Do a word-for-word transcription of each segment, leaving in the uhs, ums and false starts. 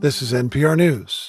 This is N P R News.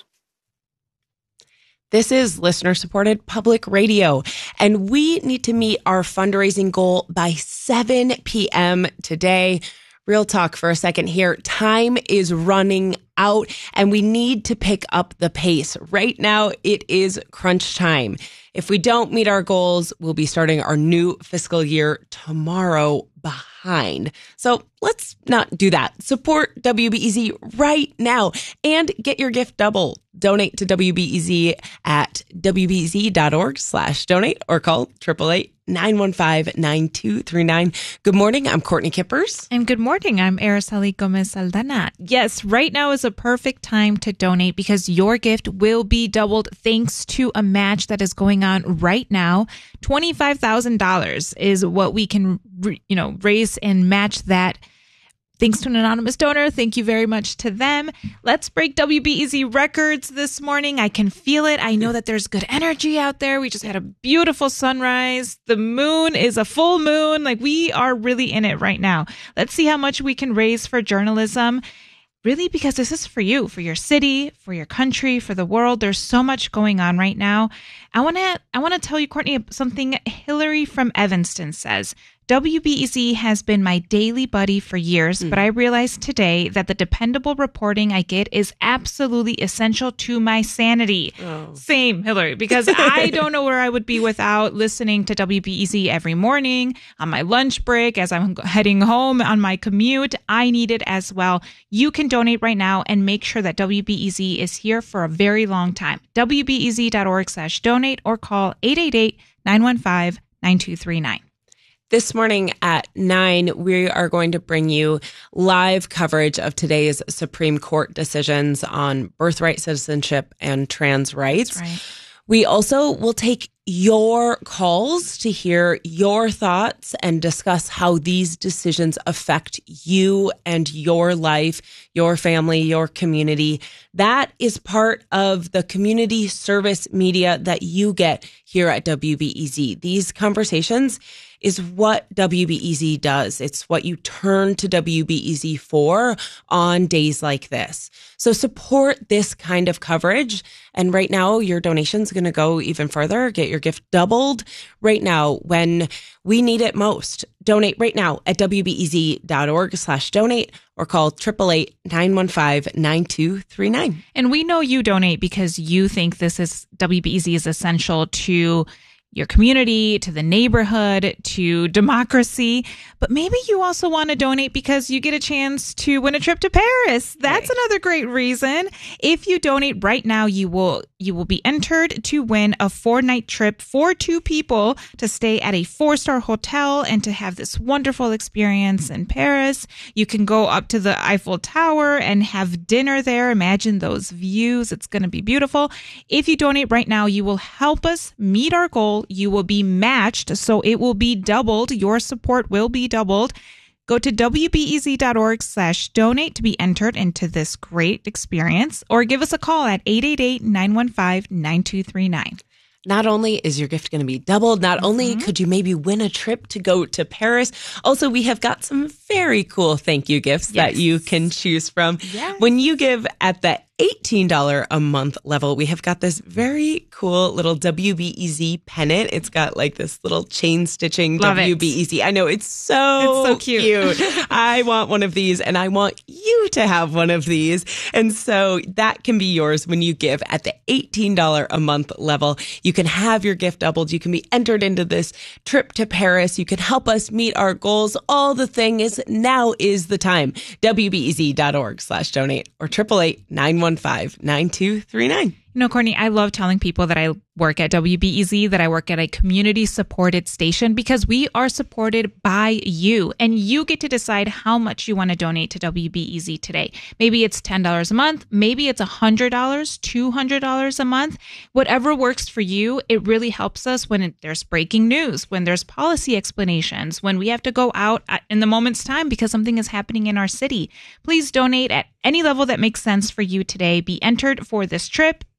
This is listener-supported public radio, and we need to meet our fundraising goal by seven p.m. today. Real talk for a second here. Time is running out, and we need to pick up the pace. Right now, it is crunch time. If we don't meet our goals, we'll be starting our new fiscal year tomorrow behind. So let's not do that. Support W B E Z right now and get your gift double. Donate to W B E Z at W B E Z dot org slash donate or call eight eight eight, nine one five, nine two three nine. Good morning. I'm Courtney Kippers. And good morning. I'm Araceli Gomez Saldana. Yes, right now is a perfect time to donate because your gift will be doubled thanks to a match that is going on right now. twenty-five thousand dollars is what we can, you know, raise and match that. Thanks to an anonymous donor. Thank you very much to them. Let's break W B E Z records this morning. I can feel it. I know that there's good energy out there. We just had a beautiful sunrise. The moon is a full moon. Like, we are really in it right now. Let's see how much we can raise for journalism. Really, because this is for you, for your city, for your country, for the world. There's so much going on right now. I want to I want to tell you, Courtney, something Hillary from Evanston says. W B E Z has been my daily buddy for years, mm. but I realized today that the dependable reporting I get is absolutely essential to my sanity. Oh. Same, Hillary, because I don't know where I would be without listening to W B E Z every morning, on my lunch break, as I'm heading home, on my commute. I need it as well. You can donate right now and make sure that W B E Z is here for a very long time. W B E Z dot org slash donate or call eight eight eight, nine one five, nine two three nine. This morning at nine, we are going to bring you live coverage of today's Supreme Court decisions on birthright citizenship and trans rights. That's right. We also will take your calls to hear your thoughts and discuss how these decisions affect you and your life, your family, your community. That is part of the community service media that you get here at W B E Z. These conversations is what W B E Z does. It's what you turn to W B E Z for on days like this. So support this kind of coverage. And right now, your donation's going to go even further. Get your gift doubled right now when we need it most. Donate right now at W B E Z dot org slash donate or call eight eight eight, nine one five, nine two three nine. And we know you donate because you think this is W B E Z is essential to your community, to the neighborhood, to democracy. But maybe you also want to donate because you get a chance to win a trip to Paris. That's right. Another great reason. If you donate right now, you will you will be entered to win a four-night trip for two people to stay at a four-star hotel and to have this wonderful experience in Paris. You can go up to the Eiffel Tower and have dinner there. Imagine those views. It's going to be beautiful. If you donate right now, you will help us meet our goal. You will be matched, so it will be doubled. Your support will be doubled. Go to W B E Z dot org slash donate to be entered into this great experience, or give us a call at eight eight eight, nine one five, nine two three nine. Not only is your gift going to be doubled, not Mm-hmm. only could you maybe win a trip to go to Paris, also we have got some very cool thank you gifts Yes. that you can choose from. Yes. When you give at the eighteen dollars a month level, we have got this very cool little W B E Z pennant. It's got like this little chain stitching Love W it. B E Z. I know, it's so, It's so cute. I want one of these and I want you to have one of these. And so that can be yours when you give at the eighteen dollars a month level. You can have your gift doubled. You can be entered into this trip to Paris. You can help us meet our goals. All the thing is, now is the time. W B E Z dot org slash donate or eight eight eight, nine one five, nine two three nine. You know, Courtney, I love telling people that I work at W B E Z, that I work at a community-supported station, because we are supported by you, and you get to decide how much you want to donate to W B E Z today. Maybe it's ten dollars a month. Maybe it's one hundred dollars, two hundred dollars a month. Whatever works for you, it really helps us when it, there's breaking news, when there's policy explanations, when we have to go out in the moment's time because something is happening in our city. Please donate at any level that makes sense for you today. Be entered for this trip.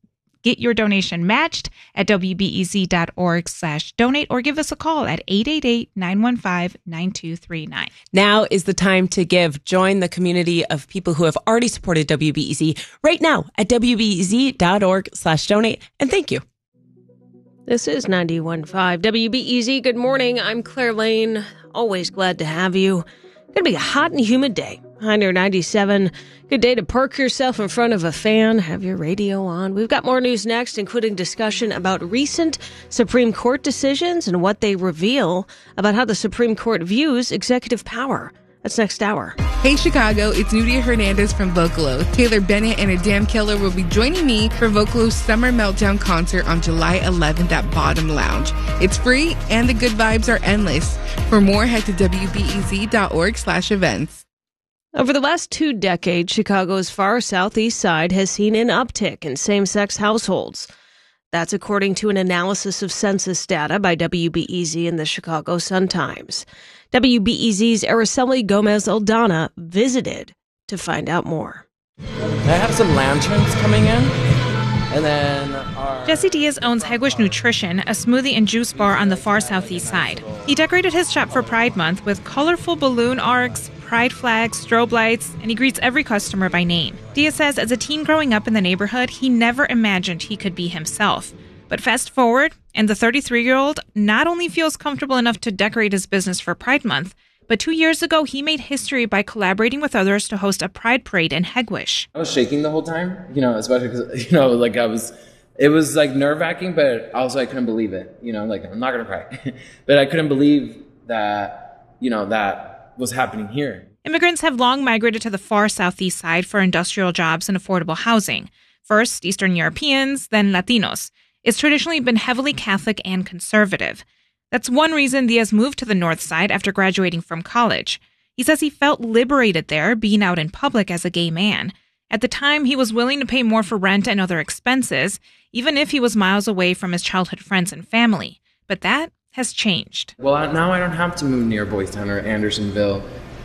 Get your donation matched at wbez.org slash donate or give us a call at eight eight eight, nine one five, nine two three nine. Now is the time to give. Join the community of people who have already supported W B E Z right now at wbez.org slash donate. And thank you. This is ninety-one point five W B E Z. Good morning. I'm Claire Lane. Always glad to have you. Going to be a hot and humid day. High near ninety-seven. Good day to park yourself in front of a fan, have your radio on. We've got more news next, including discussion about recent Supreme Court decisions and what they reveal about how the Supreme Court views executive power. That's next hour. Hey Chicago, it's Nudia Hernandez from Vocalo. Taylor Bennett and Adam Keller will be joining me for Vocalo's Summer Meltdown concert on July eleventh at Bottom Lounge. It's free and the good vibes are endless. For more, head to wbez.org slash events. Over the last two decades, Chicago's far southeast side has seen an uptick in same-sex households. That's according to an analysis of census data by W B E Z and the Chicago Sun-Times. W B E Z's Araceli Gomez-Aldana visited to find out more. I have some lanterns coming in, and then our... Jesse Diaz owns Heguish Nutrition, a smoothie and juice bar on the far southeast side. He decorated his shop for Pride Month with colorful balloon arcs, pride flags, strobe lights, and he greets every customer by name. Diaz says as a teen growing up in the neighborhood, he never imagined he could be himself. But fast forward, and the thirty-three-year-old not only feels comfortable enough to decorate his business for Pride Month, but two years ago, he made history by collaborating with others to host a pride parade in Heguish. I was shaking the whole time, you know, especially because, you know, like I was, it was like nerve-wracking, but also I couldn't believe it, you know, like I'm not going to cry. But I couldn't believe that, you know, that was happening here. Immigrants have long migrated to the far southeast side for industrial jobs and affordable housing. First, Eastern Europeans, then Latinos. It's traditionally been heavily Catholic and conservative. That's one reason Diaz moved to the north side after graduating from college. He says he felt liberated there, being out in public as a gay man. At the time, he was willing to pay more for rent and other expenses, even if he was miles away from his childhood friends and family. But that has changed. Well, now I don't have to move near Boys Town or Andersonville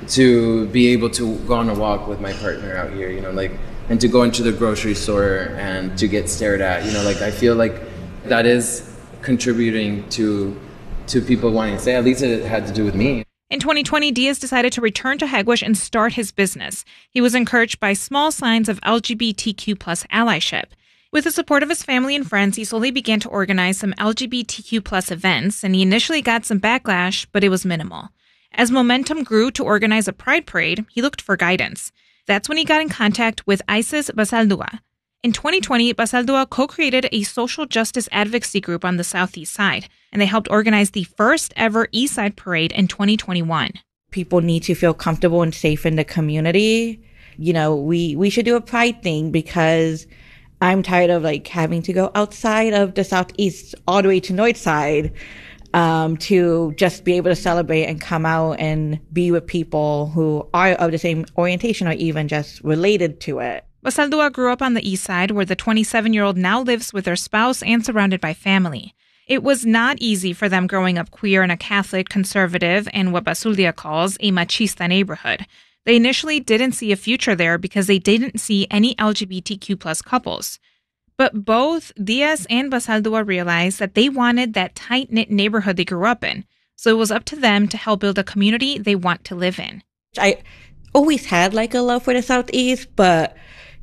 to be able to go on a walk with my partner out here, you know, like, and to go into the grocery store and to get stared at, you know, like, I feel like that is contributing to to people wanting to say, at least it had to do with me. In twenty twenty, Diaz decided to return to Heguish and start his business. He was encouraged by small signs of L G B T Q plus allyship. With the support of his family and friends, he slowly began to organize some L G B T Q plus events, and he initially got some backlash, but it was minimal. As momentum grew to organize a pride parade, he looked for guidance. That's when he got in contact with Isis Basaldua. In twenty twenty, Basaldua co-created a social justice advocacy group on the southeast side, and they helped organize the first ever East Side Parade in twenty twenty-one. People need to feel comfortable and safe in the community. You know, we, we should do a pride thing because I'm tired of like having to go outside of the southeast all the way to north side um, to just be able to celebrate and come out and be with people who are of the same orientation or even just related to it. Basaldua grew up on the east side where the twenty-seven-year-old now lives with her spouse and surrounded by family. It was not easy for them growing up queer in a Catholic, conservative, and what Basaldua calls a machista neighborhood. They initially didn't see a future there because they didn't see any L G B T Q plus couples. But both Diaz and Basaldua realized that they wanted that tight-knit neighborhood they grew up in. So it was up to them to help build a community they want to live in. I always had like a love for the Southeast, but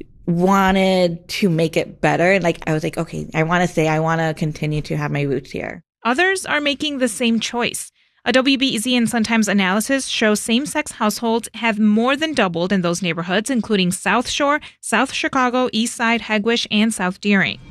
wanted to make it better. And like, I was like, okay, I want to say, I want to continue to have my roots here. Others are making the same choice. A W B E Z and Sun-Times analysis shows same-sex households have more than doubled in those neighborhoods, including South Shore, South Chicago, East Side, Heguish, and South Deering.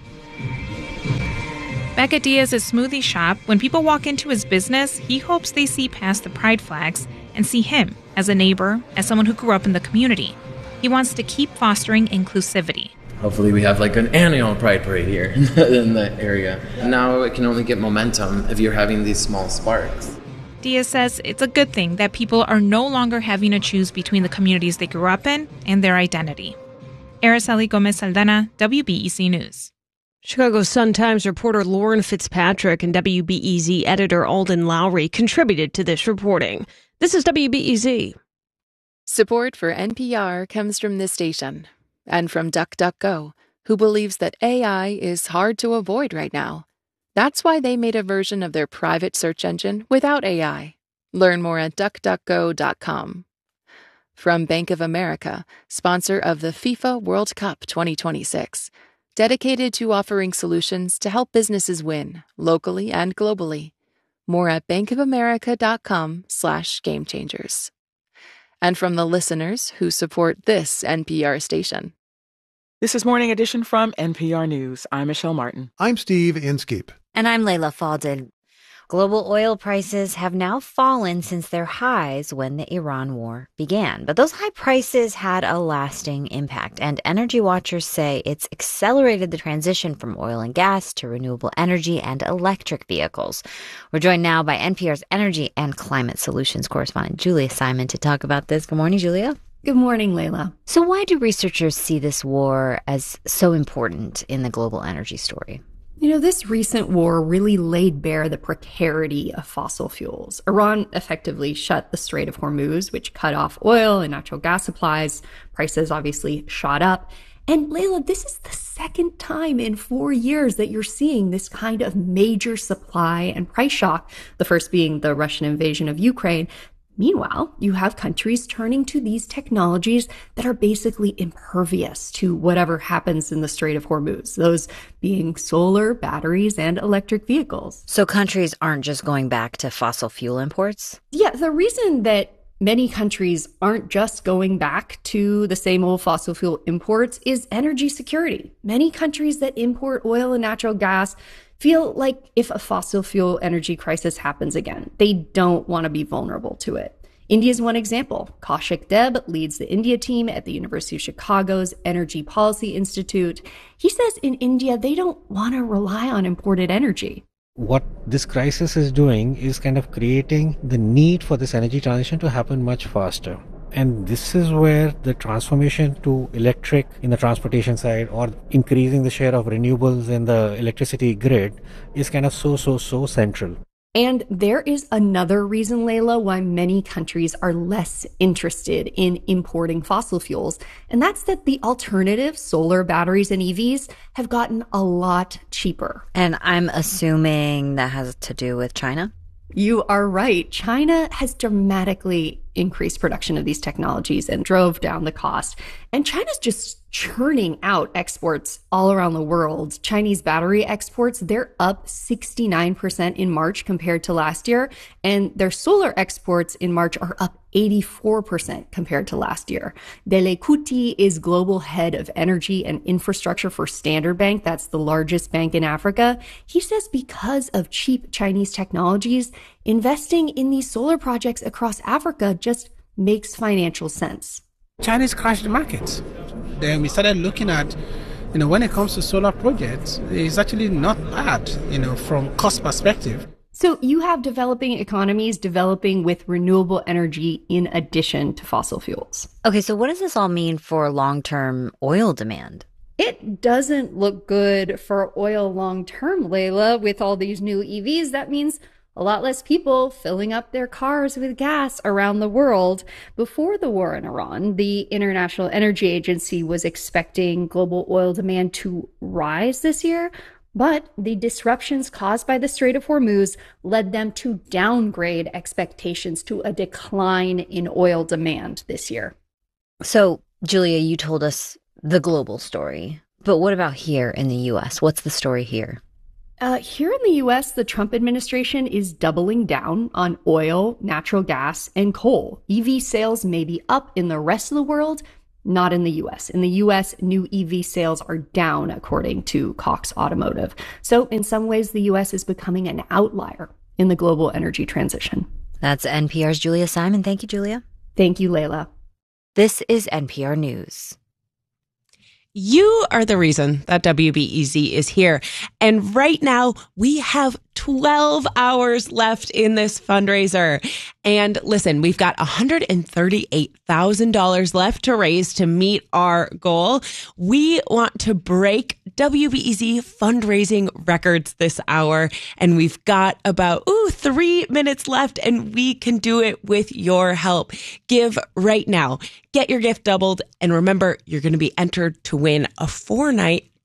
Back at Diaz's smoothie shop, when people walk into his business, he hopes they see past the pride flags and see him as a neighbor, as someone who grew up in the community. He wants to keep fostering inclusivity. Hopefully we have like an annual pride parade here in the, in the area. Now it can only get momentum if you're having these small sparks. Diaz says it's a good thing that people are no longer having to choose between the communities they grew up in and their identity. Araceli Gomez-Aldana, W B E Z News. Chicago Sun-Times reporter Lauren Fitzpatrick and W B E Z editor Alden Lowry contributed to this reporting. This is W B E Z. Support for N P R comes from this station and from DuckDuckGo, who believes that A I is hard to avoid right now. That's why they made a version of their private search engine without A I. Learn more at duck duck go dot com. From Bank of America, sponsor of the FIFA World Cup twenty twenty-six, dedicated to offering solutions to help businesses win, locally and globally. More at bankofamerica.com slash game changers. And from the listeners who support this N P R station. This is Morning Edition from N P R News. I'm Michelle Martin. I'm Steve Inskeep. And I'm Layla Faldin. Global oil prices have now fallen since their highs when the Iran war began. But those high prices had a lasting impact, and energy watchers say it's accelerated the transition from oil and gas to renewable energy and electric vehicles. We're joined now by N P R's energy and climate solutions correspondent Julia Simon to talk about this. Good morning, Julia. Good morning, Layla. So why do researchers see this war as so important in the global energy story? You know, this recent war really laid bare the precarity of fossil fuels. Iran effectively shut the Strait of Hormuz, which cut off oil and natural gas supplies. Prices obviously shot up. And Layla, this is the second time in four years that you're seeing this kind of major supply and price shock, the first being the Russian invasion of Ukraine. Meanwhile, you have countries turning to these technologies that are basically impervious to whatever happens in the Strait of Hormuz, those being solar, batteries, and electric vehicles. So countries aren't just going back to fossil fuel imports? Yeah, the reason that many countries aren't just going back to the same old fossil fuel imports is energy security. Many countries that import oil and natural gas feel like if a fossil fuel energy crisis happens again, they don't want to be vulnerable to it. India is one example. Kaushik Deb leads the India team at the University of Chicago's Energy Policy Institute. He says in India, they don't want to rely on imported energy. What this crisis is doing is kind of creating the need for this energy transition to happen much faster. And this is where the transformation to electric in the transportation side or increasing the share of renewables in the electricity grid is kind of so, so, so central. And there is another reason, Layla, why many countries are less interested in importing fossil fuels. And that's that the alternative, solar, batteries, and E Vs, have gotten a lot cheaper. And I'm assuming that has to do with China? You are right. China has dramatically increased production of these technologies and drove down the cost. And China's just churning out exports all around the world. Chinese battery exports, they're up sixty-nine percent in March compared to last year. And their solar exports in March are up eighty-four percent compared to last year. Dele Kuti is global head of energy and infrastructure for Standard Bank. That's the largest bank in Africa. He says because of cheap Chinese technologies, investing in these solar projects across Africa just makes financial sense. China's crashed the markets. Then we started looking at, you know, when it comes to solar projects, it's actually not bad, you know, from cost perspective. So you have developing economies developing with renewable energy in addition to fossil fuels. Okay, so what does this all mean for long-term oil demand? It doesn't look good for oil long-term, Layla. With all these new E Vs, that means a lot less people filling up their cars with gas around the world. Before the war in Iran, the International Energy Agency was expecting global oil demand to rise this year, but the disruptions caused by the Strait of Hormuz led them to downgrade expectations to a decline in oil demand this year. So, Julia, you told us the global story, but what about here in the U S? What's the story here? Uh, here in the U S, the Trump administration is doubling down on oil, natural gas, and coal. E V sales may be up in the rest of the world, not in the U S. In the U S, new E V sales are down, according to Cox Automotive. So in some ways, the U S is becoming an outlier in the global energy transition. That's N P R's Julia Simon. Thank you, Julia. Thank you, Layla. This is N P R News. You are the reason that W B E Z is here. And right now, we have twelve hours left in this fundraiser. And listen, we've got one hundred thirty-eight thousand dollars left to raise to meet our goal. We want to break W B E Z fundraising records this hour. And we've got about, ooh, three minutes left, and we can do it with your help. Give right now. Get your gift doubled. And remember, you're going to be entered to win a four-night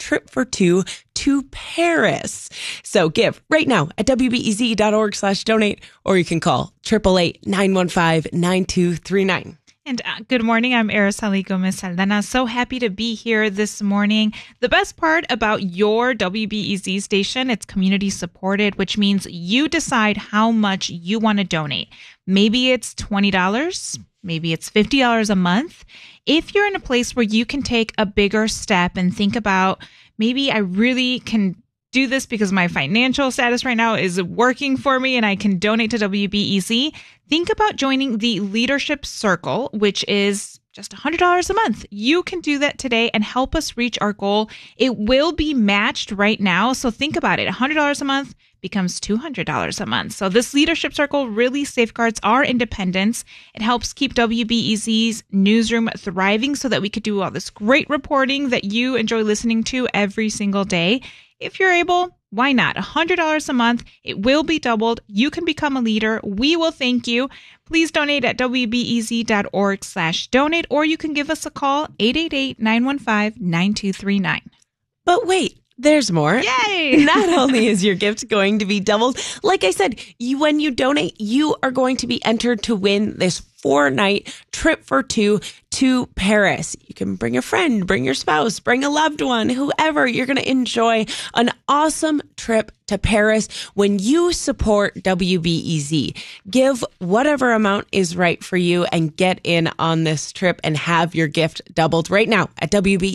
trip for two to Paris. So give right now at wbez.org slash donate, or you can call eight eight eight, nine one five, nine two three nine. And uh, good morning. I'm Araceli Gomez Saldana. So happy to be here this morning. The best part about your W B E Z station, it's community supported, which means you decide how much you want to donate. Maybe it's twenty dollars. Maybe it's fifty dollars a month. If you're in a place where you can take a bigger step and think about, maybe I really can do this because my financial status right now is working for me and I can donate to W B E Z, think about joining the Leadership Circle, which is just one hundred dollars a month. You can do that today and help us reach our goal. It will be matched right now. So think about it. one hundred dollars a month becomes two hundred dollars a month. So this Leadership Circle really safeguards our independence. It helps keep W B E Z's newsroom thriving so that we could do all this great reporting that you enjoy listening to every single day. If you're able, why not? one hundred dollars a month. It will be doubled. You can become a leader. We will thank you. Please donate at wbez.org slash donate, or you can give us a call, eight eight eight, nine one five, nine two three nine. But wait, there's more. Yay! Not only is your gift going to be doubled, like I said, you, when you donate, you are going to be entered to win this four-night trip for two to Paris. You can bring a friend, bring your spouse, bring a loved one, whoever. You're going to enjoy an awesome trip to Paris when you support W B E Z. Give whatever amount is right for you and get in on this trip and have your gift doubled right now at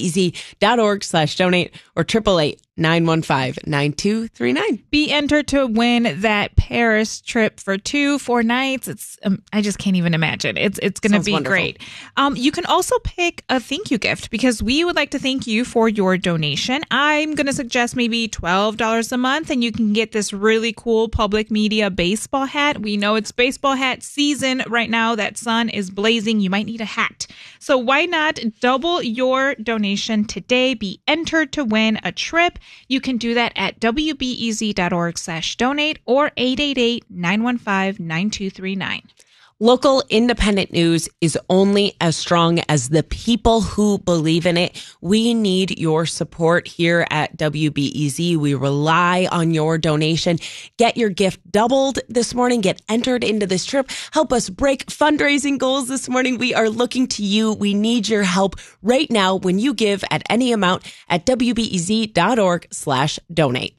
wbez.org slash donate or eight eight eight, nine one five, nine two three nine. Be entered to win that Paris trip for two, four nights. It's um, I just can't even imagine. It's it's going to be wonderful. Great. Um, you can also pick a thank you gift because we would like to thank you for your donation. I'm going to suggest maybe twelve dollars a month, and you can get this really cool public media baseball hat. We know it's baseball hat season right now. That sun is blazing. You might need a hat. So why not double your donation today? Be entered to win a trip. You can do that at wbez.org slash donate or eight eight eight, nine one five, nine two three nine. Local independent news is only as strong as the people who believe in it. We need your support here at W B E Z. We rely on your donation. Get your gift doubled this morning. Get entered into this trip. Help us break fundraising goals this morning. We are looking to you. We need your help right now when you give at any amount at wbez.org slash donate.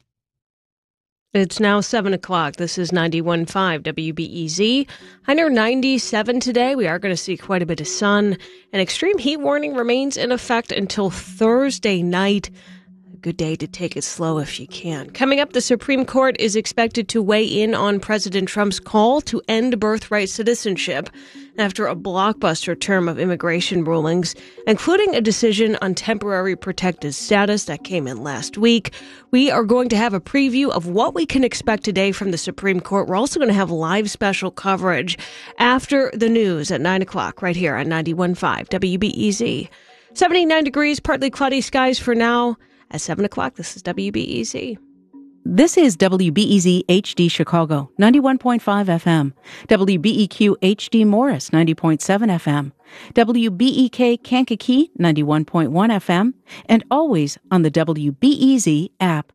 It's now seven o'clock. This is ninety-one point five W B E Z. High near ninety-seven today. We are going to see quite a bit of sun. An extreme heat warning remains in effect until Thursday night. A good day to take it slow if you can. Coming up, the Supreme Court is expected to weigh in on President Trump's call to end birthright citizenship after a blockbuster term of immigration rulings, including a decision on temporary protected status that came in last week. We are going to have a preview of what we can expect today from the Supreme Court. We're also going to have live special coverage after the news at nine o'clock right here on ninety-one point five W B E Z. seventy-nine degrees, partly cloudy skies for now. At seven o'clock, this is W B E Z. This is W B E Z H D Chicago, ninety-one point five F M. W B E Q H D Morris, ninety point seven F M. W B E K Kankakee, ninety-one point one F M. And always on the W B E Z app.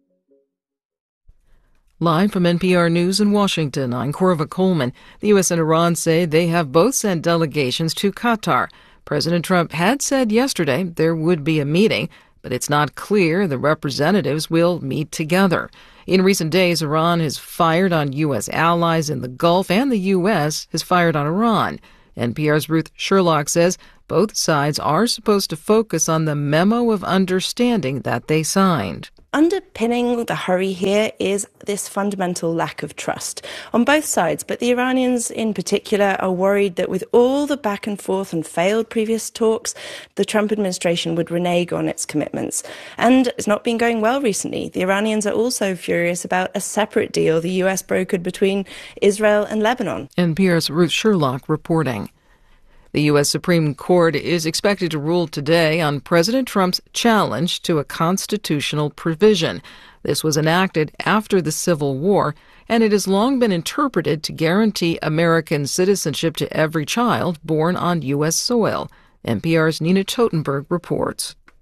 Live from N P R News in Washington, I'm Corva Coleman. The U S and Iran say they have both sent delegations to Qatar. President Trump had said yesterday there would be a meeting, but it's not clear the representatives will meet together. In recent days, Iran has fired on U S allies in the Gulf, and the U S has fired on Iran. N P R's Ruth Sherlock says both sides are supposed to focus on the memo of understanding that they signed. Underpinning the hurry here is this fundamental lack of trust on both sides, but the Iranians in particular are worried that with all the back and forth and failed previous talks, the Trump administration would renege on its commitments. And it's not been going well recently. The Iranians are also furious about a separate deal the U S brokered between Israel and Lebanon. N P R's Ruth Sherlock reporting. The U S Supreme Court is expected to rule today on President Trump's challenge to a constitutional provision. This was enacted after the Civil War, and it has long been interpreted to guarantee American citizenship to every child born on U S soil. N P R's Nina Totenberg reports.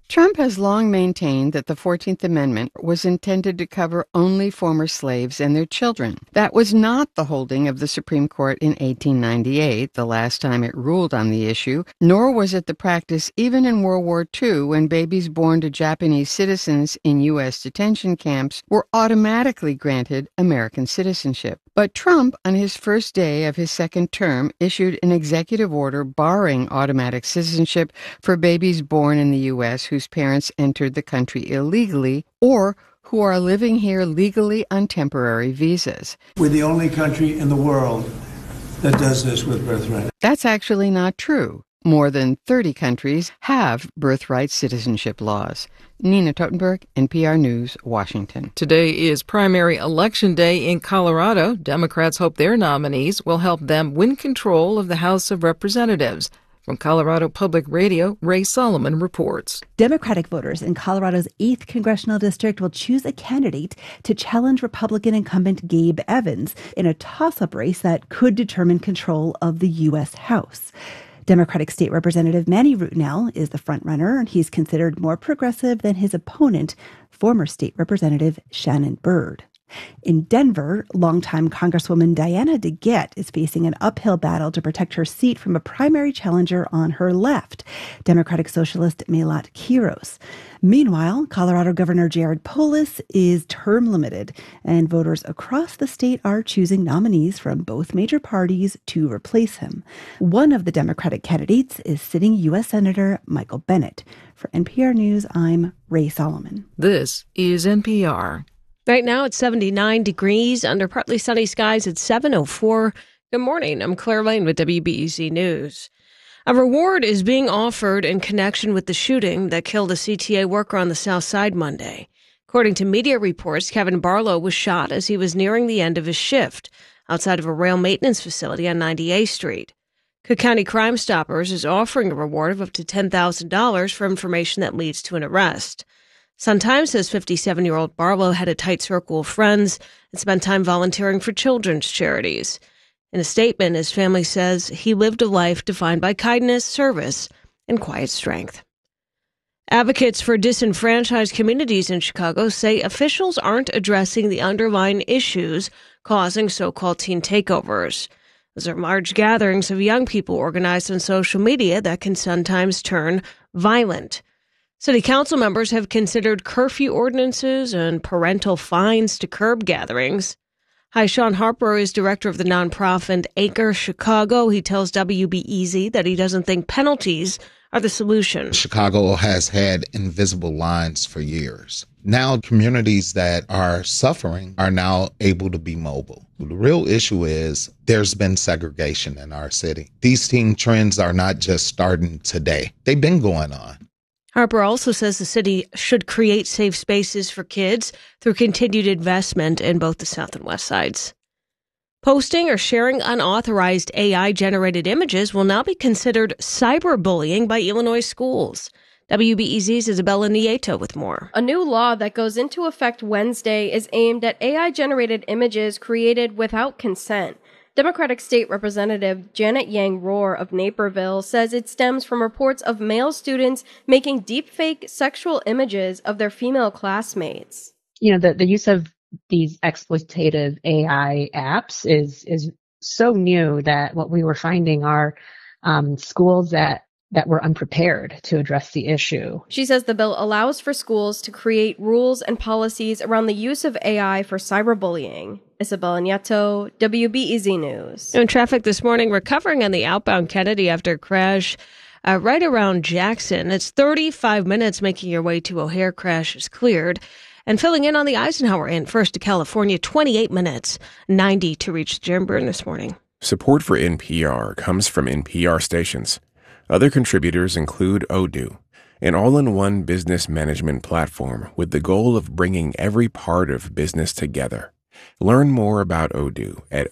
Trump has long maintained that the fourteenth Amendment was intended to cover only former slaves and their children. That was not the holding of the Supreme Court in eighteen ninety-eight, the last time it ruled on the issue, nor was it the practice even in World War Two when babies born to Japanese citizens in U S detention camps were automatically granted American citizenship. But Trump, on his first day of his second term, issued an executive order barring automatic citizenship for babies born in the U S whose parents entered the country illegally or who are living here legally on temporary visas. We're the only country in the world that does this with birthright. That's actually not true. More than thirty countries have birthright citizenship laws. Nina Totenberg, N P R News, Washington. Today is primary election day in Colorado. Democrats hope their nominees will help them win control of the House of Representatives. From Colorado Public Radio, Ray Solomon reports. Democratic voters in Colorado's eighth Congressional District will choose a candidate to challenge Republican incumbent Gabe Evans in a toss-up race that could determine control of the U S House. Democratic State Representative Manny Rutinel is the frontrunner, and he's considered more progressive than his opponent, former State Representative Shannon Byrd. In Denver, longtime Congresswoman Diana DeGette is facing an uphill battle to protect her seat from a primary challenger on her left, Democratic Socialist Melat Quiros. Meanwhile, Colorado Governor Jared Polis is term limited, and voters across the state are choosing nominees from both major parties to replace him. One of the Democratic candidates is sitting U S Senator Michael Bennet. For N P R News, I'm Ray Solomon. This is N P R. Right now it's seventy-nine degrees under partly sunny skies at seven oh four. Good morning. I'm Claire Lane with W B E Z News. A reward is being offered in connection with the shooting that killed a C T A worker on the South Side Monday. According to media reports, Kevin Barlow was shot as he was nearing the end of his shift outside of a rail maintenance facility on ninety-eighth Street. Cook County Crime Stoppers is offering a reward of up to ten thousand dollars for information that leads to an arrest. Sun-Times says fifty-seven-year-old Barlow had a tight circle of friends and spent time volunteering for children's charities. In a statement, his family says he lived a life defined by kindness, service, and quiet strength. Advocates for disenfranchised communities in Chicago say officials aren't addressing the underlying issues causing so-called teen takeovers. Those are large gatherings of young people organized on social media that can sometimes turn violent. City council members have considered curfew ordinances and parental fines to curb gatherings. Hi, Sean Harper is director of the nonprofit Anchor Chicago. He tells W B E Z that he doesn't think penalties are the solution. Chicago has had invisible lines for years. Now communities that are suffering are now able to be mobile. The real issue is there's been segregation in our city. These teen trends are not just starting today. They've been going on. Harper also says the city should create safe spaces for kids through continued investment in both the South and West Sides. Posting or sharing unauthorized A I-generated images will now be considered cyberbullying by Illinois schools. W B E Z's Isabella Nieto with more. A new law that goes into effect Wednesday is aimed at A I-generated images created without consent. Democratic State Representative Janet Yang Rohr of Naperville says it stems from reports of male students making deepfake sexual images of their female classmates. You know, the, the use of these exploitative A I apps is is so new that what we were finding are um, schools that that were unprepared to address the issue. She says the bill allows for schools to create rules and policies around the use of A I for cyberbullying. Isabella Nieto, W B E Z News. In traffic this morning, recovering on the outbound Kennedy after a crash uh, right around Jackson. It's thirty-five minutes making your way to O'Hare. Crash is cleared. And filling in on the Eisenhower end, first to California, twenty-eight minutes, ninety to reach Jim Byrne this morning. Support for N P R comes from N P R stations. Other contributors include Odoo, an all-in-one business management platform with the goal of bringing every part of business together. Learn more about Odoo at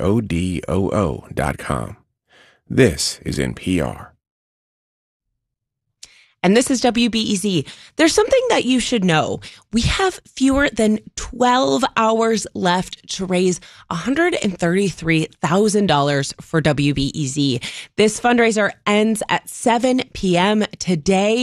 odoo dot com. This is N P R. And this is W B E Z. There's something that you should know. We have fewer than twelve hours left to raise one hundred thirty-three thousand dollars for W B E Z. This fundraiser ends at seven p.m. today.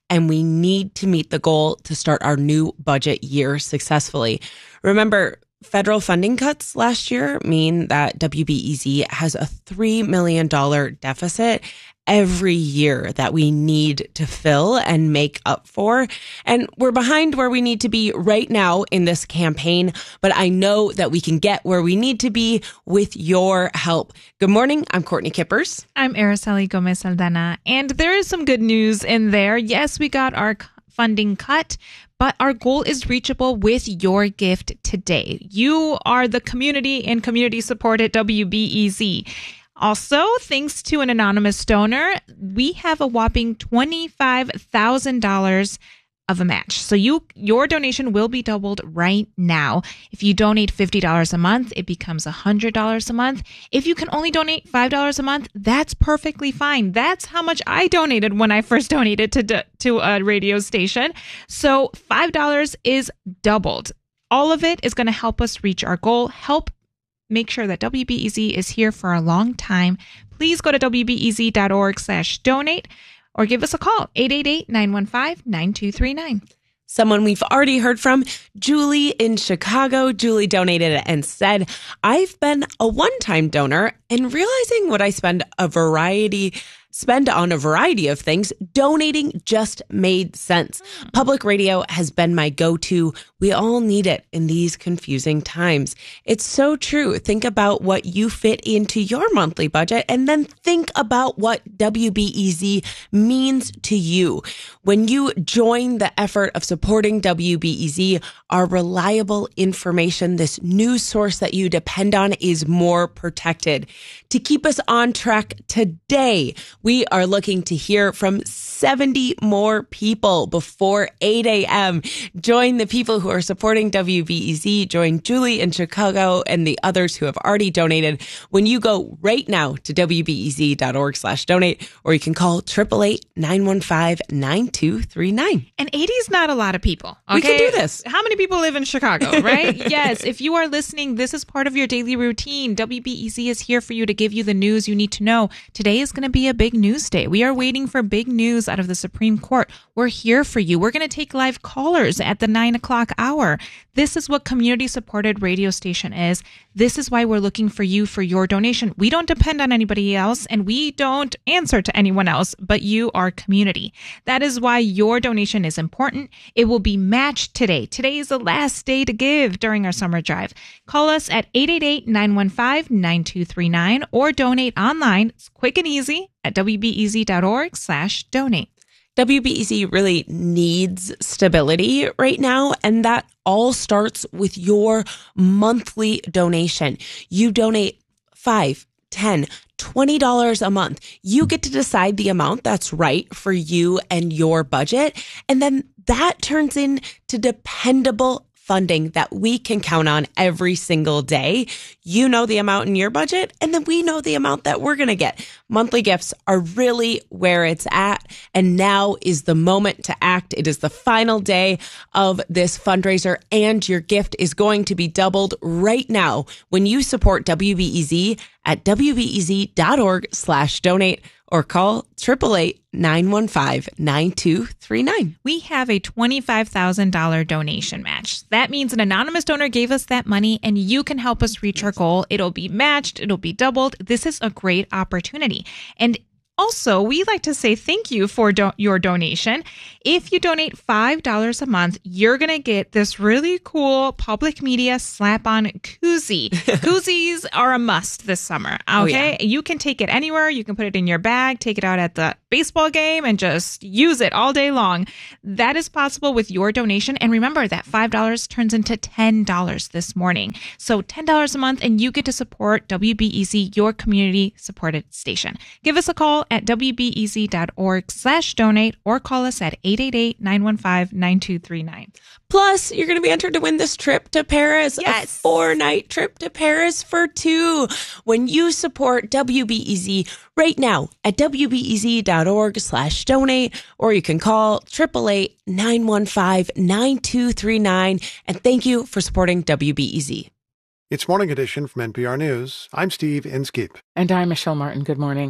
and we need to meet the goal to start our new budget year successfully. Remember, federal funding cuts last year mean that W B E Z has a three million dollars deficit every year that we need to fill and make up for. And we're behind where we need to be right now in this campaign, but I know that we can get where we need to be with your help. Good morning. I'm Courtney Kippers. I'm Araceli Gomez Aldana, and there is some good news in there. Yes, we got our funding cut, but our goal is reachable with your gift today. You are the community and community support at W B E Z. Also, thanks to an anonymous donor, we have a whopping twenty-five thousand dollars of a match. So you your donation will be doubled right now. If you donate fifty dollars a month, it becomes one hundred dollars a month. If you can only donate five dollars a month, that's perfectly fine. That's how much I donated when I first donated to to a radio station. So five dollars is doubled. All of it is going to help us reach our goal, help make sure that W B E Z is here for a long time. Please go to W B E Z dot org slash donate or give us a call, eight eight eight, nine one five, nine two three nine. Someone we've already heard from, Julie in Chicago. Julie donated and said, I've been a one-time donor, and realizing what I spend a variety spend on a variety of things, donating just made sense. Public radio has been my go-to. We all need it in these confusing times. It's so true. Think about what you fit into your monthly budget, and then think about what W B E Z means to you. When you join the effort of supporting W B E Z, our reliable information, this news source that you depend on, is more protected. To keep us on track today, we are looking to hear from seventy more people before eight a.m. Join the people who are supporting W B E Z. Join Julie in Chicago and the others who have already donated when you go right now to W B E Z dot org slash donate, or you can call eight eight eight, nine one five, nine two three nine. And eighty is not a lot of people. Okay? We can do this. How many people live in Chicago, right? Yes. If you are listening, this is part of your daily routine. W B E Z is here for you to give you the news you need to know. Today is going to be a big news day. We are waiting for big news out of the Supreme Court. We're here for you. We're going to take live callers at the nine o'clock hour. This is what community-supported radio station is. This is why we're looking for you for your donation. We don't depend on anybody else, and we don't answer to anyone else, but you are community. That is why your donation is important. It will be matched today. Today is the last day to give during our summer drive. Call us at eight eight eight, nine one five, nine two three nine or donate online. It's quick and easy at W B E Z dot org slash donate. W B E Z really needs stability right now, and that all starts with your monthly donation. You donate five, ten, twenty dollars a month. You get to decide the amount that's right for you and your budget, and then that turns into dependable funding that we can count on every single day. You know the amount in your budget, and then we know the amount that we're going to get. Monthly gifts are really where it's at, and now is the moment to act. It is the final day of this fundraiser, and your gift is going to be doubled right now when you support W B E Z at W B E Z dot org slash donate or call eight eight eight, nine one five, nine two three nine. We have a twenty-five thousand dollars donation match. That means an anonymous donor gave us that money, and you can help us reach our goal. It'll be matched. It'll be doubled. This is a great opportunity. And also, we like to say thank you for do- your donation. If you donate five dollars a month, you're going to get this really cool public media slap-on koozie. Koozies are a must this summer, okay? Oh, yeah. You can take it anywhere. You can put it in your bag, take it out at the baseball game, and just use it all day long. That is possible with your donation. And remember that five dollars turns into ten dollars this morning. So ten dollars a month, and you get to support W B E Z, your community-supported station. Give us a call at W B E Z dot org slash donate or call us at eight eight eight, nine one five, nine two three nine. Plus, you're going to be entered to win this trip to Paris, yes. a four-night trip to Paris for two. When you support W B E Z right now at W B E Z dot org slash donate, or you can call eight eight eight, nine one five, nine two three nine. And thank you for supporting W B E Z. It's Morning Edition from N P R News. I'm Steve Inskeep. And I'm Michelle Martin. Good morning.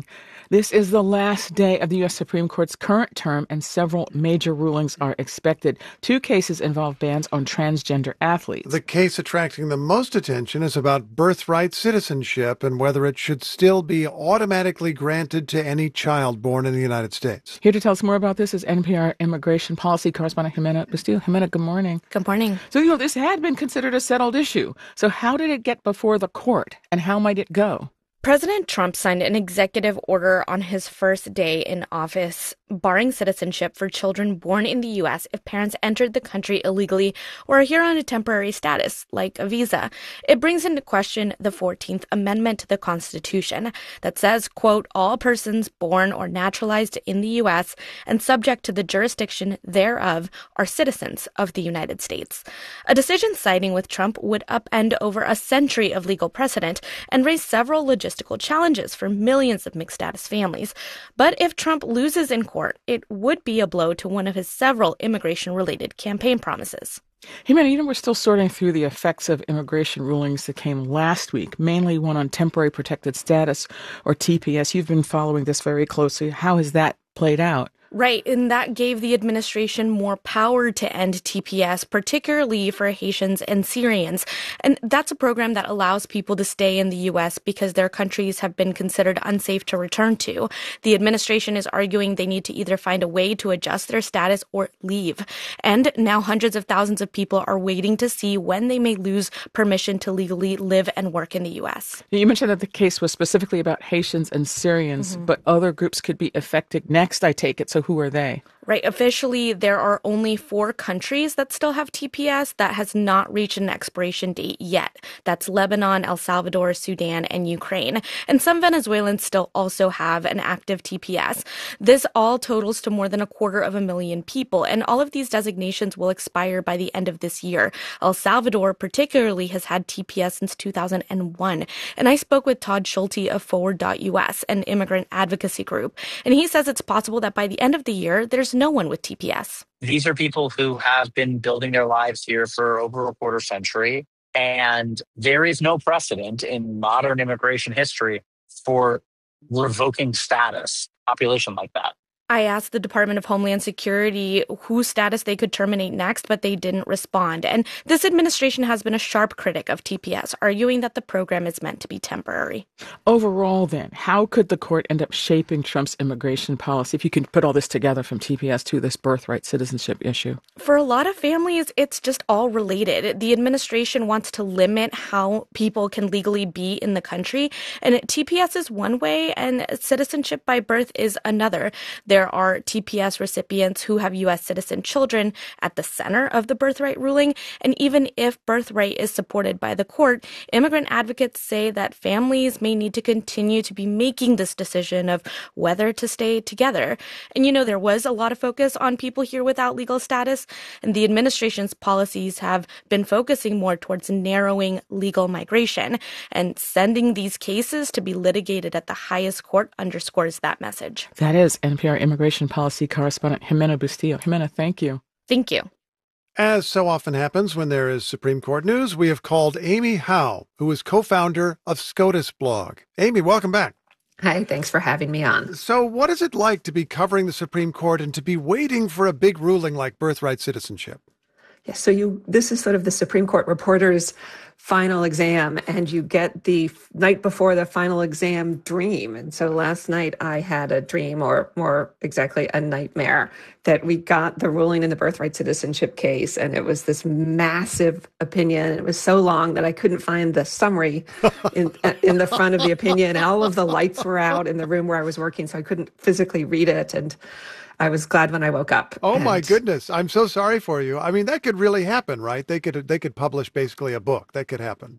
This is the last day of the U S Supreme Court's current term, and several major rulings are expected. Two cases involve bans on transgender athletes. The case attracting the most attention is about birthright citizenship and whether it should still be automatically granted to any child born in the United States. Here to tell us more about this is N P R immigration policy correspondent Jimena Bustillo. Jimena, good morning. Good morning. So, you know, this had been considered a settled issue. So how did it get before the court, and how might it go? President Trump signed an executive order on his first day in office, barring citizenship for children born in the U S if parents entered the country illegally or are here on a temporary status, like a visa. It brings into question the fourteenth Amendment to the Constitution that says, quote, all persons born or naturalized in the U S and subject to the jurisdiction thereof are citizens of the United States. A decision siding with Trump would upend over a century of legal precedent and raise several logistical challenges for millions of mixed-status families. But if Trump loses in court, it would be a blow to one of his several immigration-related campaign promises. Jimena, you know, we're still sorting through the effects of immigration rulings that came last week, mainly one on temporary protected status, or T P S. You've been following this very closely. How has that played out? Right, and that gave the administration more power to end T P S, particularly for Haitians and Syrians. And that's a program that allows people to stay in the U S because their countries have been considered unsafe to return to. The administration is arguing they need to either find a way to adjust their status or leave. And now hundreds of thousands of people are waiting to see when they may lose permission to legally live and work in the U S. You mentioned that the case was specifically about Haitians and Syrians, mm-hmm. but other groups could be affected next, I take it. So who are they? Right. Officially, there are only four countries that still have T P S that has not reached an expiration date yet. That's Lebanon, El Salvador, Sudan, and Ukraine. And some Venezuelans still also have an active T P S. This all totals to more than a quarter of a million people. And all of these designations will expire by the end of this year. El Salvador particularly has had T P S since two thousand one. And I spoke with Todd Schulte of Forward dot U S, an immigrant advocacy group. And he says it's possible that by the end of the year, there's no one with T P S. These are people who have been building their lives here for over a quarter century, and there is no precedent in modern immigration history for revoking status, population like that. I asked the Department of Homeland Security whose status they could terminate next, but they didn't respond. And this administration has been a sharp critic of T P S, arguing that the program is meant to be temporary. Overall, then, how could the court end up shaping Trump's immigration policy, if you can put all this together from T P S to this birthright citizenship issue? For a lot of families, it's just all related. The administration wants to limit how people can legally be in the country, and T P S is one way, and citizenship by birth is another. There There are T P S recipients who have U S citizen children at the center of the birthright ruling. And even if birthright is supported by the court, immigrant advocates say that families may need to continue to be making this decision of whether to stay together. And, you know, there was a lot of focus on people here without legal status, and the administration's policies have been focusing more towards narrowing legal migration. And sending these cases to be litigated at the highest court underscores that message. That is N P R immigration policy correspondent Jimena Bustillo. Jimena, thank you. Thank you. As so often happens when there is Supreme Court news, we have called Amy Howe, who is co-founder of SCOTUS blog. Amy, welcome back. Hi, thanks for having me on. So what is it like to be covering the Supreme Court and to be waiting for a big ruling like birthright citizenship? Yeah, so you this is sort of the Supreme Court reporter's final exam, and you get the f- night before the final exam dream. And so last night I had a dream, or more exactly a nightmare, that we got the ruling in the birthright citizenship case, and it was this massive opinion. It was so long that I couldn't find the summary in in the front of the opinion. All of the lights were out in the room where I was working, so I couldn't physically read it. And I was glad when I woke up. Oh, and my goodness. I'm so sorry for you. I mean, that could really happen, right? They could they could publish basically a book. That could happen.